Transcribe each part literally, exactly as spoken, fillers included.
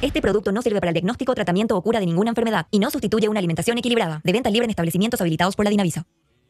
Este producto no sirve para el diagnóstico, tratamiento o cura de ninguna enfermedad y no sustituye una alimentación equilibrada. De venta libre en establecimientos habilitados por la Dinavisa.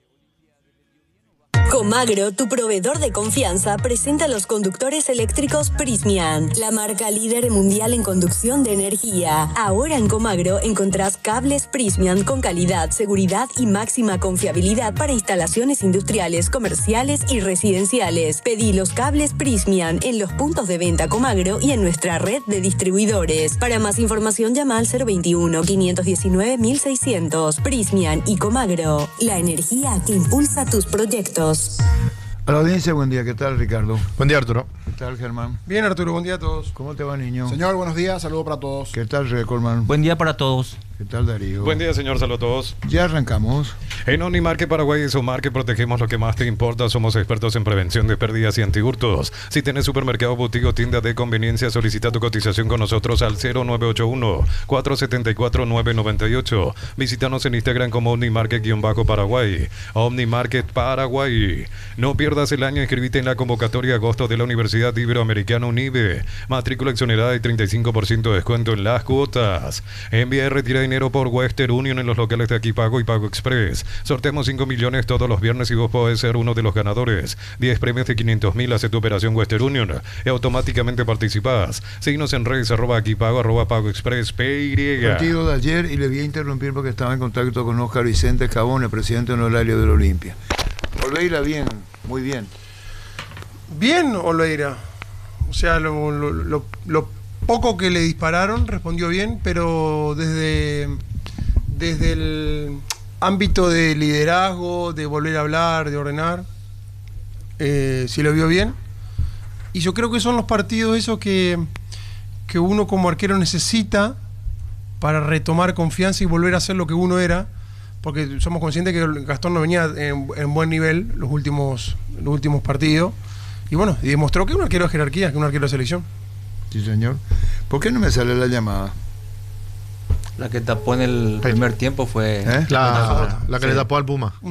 Comagro, tu proveedor de confianza, presenta los conductores eléctricos Prysmian, la marca líder mundial en conducción de energía. Ahora en Comagro encontrás cables Prysmian con calidad, seguridad y máxima confiabilidad para instalaciones industriales, comerciales y residenciales. Pedí los cables Prysmian en los puntos de venta Comagro y en nuestra red de distribuidores. Para más información llama al cero veintiuno, quinientos diecinueve, mil seiscientos. Prysmian y Comagro, la energía que impulsa tus proyectos. A la audiencia, buen día. ¿Qué tal, Ricardo? Buen día, Arturo. ¿Qué tal, Germán? Bien, Arturo, buen día a todos. ¿Cómo te va, niño? Señor, buenos días, saludo para todos. ¿Qué tal, Recolman? Buen día para todos. ¿Qué tal, Darío? Buen día, señor, saludos a todos. Ya arrancamos. En Omnimarket Paraguay y Sumarket protegemos lo que más te importa. Somos expertos en prevención de pérdidas y antihurtos. Si tenés supermercado, boutique o tienda de conveniencia, solicita tu cotización con nosotros al cero nueve ocho uno, cuatro siete cuatro, nueve nueve ocho. Visítanos en Instagram como Omnimarket-Paraguay. Omnimarket Paraguay. No pierdas el año, inscribite en la convocatoria agosto de la Universidad Iberoamericana UNIBE. Matrícula exonerada y treinta y cinco por ciento de descuento en las cuotas. Envía y retira dinero por Western Union en los locales de Aquí Pago y Pago Express. Sorteamos cinco millones todos los viernes y vos podés ser uno de los ganadores. diez premios de quinientos mil, hace tu operación Western Union y automáticamente participás. Síguenos en redes arroba Aquí Pago, arroba Pago Express, P Y. Partido de ayer, y le voy a interrumpir porque estaba en contacto con Óscar Vicente Cabón, el presidente honorario del Olimpia. Olveira, bien, muy bien. Bien, Olveira. O sea, lo, lo, lo, lo poco que le dispararon respondió bien, pero desde, desde el ámbito de liderazgo, de volver a hablar, de ordenar, eh, sí lo vio bien. Y yo creo que son los partidos esos que, que uno como arquero necesita para retomar confianza y volver a ser lo que uno era, porque somos conscientes que Gastón no venía en, en buen nivel los últimos, los últimos partidos. Y bueno, y demostró que es un arquero de jerarquía, que es un arquero de selección. Sí, señor. ¿Por qué no me sale la llamada? La que tapó en el primer tiempo fue... ¿Eh? La, la que sí. le tapó al Puma.